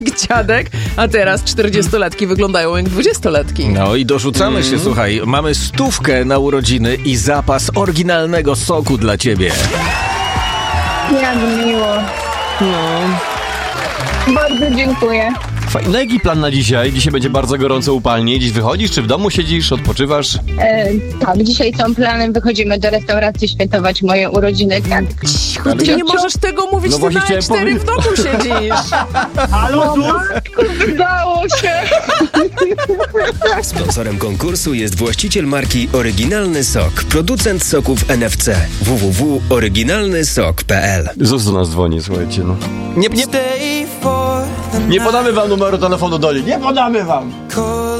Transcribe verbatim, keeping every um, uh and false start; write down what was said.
dziadek, a teraz czterdziestolatki wyglądają jak dwudziestolatki. No i dorzucamy Mm. się, słuchaj, mamy stówkę na urodziny i zapas oryginalnego soku dla ciebie. Jak miło. No. Bardzo dziękuję. Fajny. Jaki plan na dzisiaj? Dzisiaj będzie bardzo gorąco, upalnie. Dziś wychodzisz, czy w domu siedzisz, odpoczywasz? E, tak, dzisiaj są planem, wychodzimy do restauracji świętować moje urodziny. Tak. Cicho, ty nie możesz tego mówić, No ty właśnie na chciałem E cztery w domu siedzisz. O matko, udało się. Sponsorem konkursu jest właściciel marki Oryginalny Sok, producent soków N F C. w w w kropka oryginalny sok kropka p l. Zus do nas dzwoni, słuchajcie, no. Nie, nie, nie podamy wam numeru telefonu do niej, nie podamy wam!